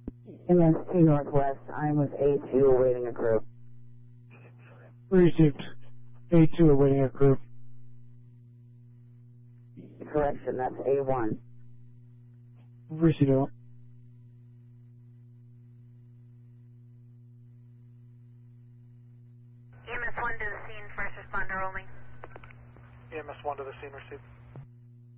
MS2 Northwest, I'm with A2 awaiting a group. Received. A2 awaiting a group. Correction, that's A1. Received. EMS 1 to the scene, first responder only. EMS 1 to the scene, received.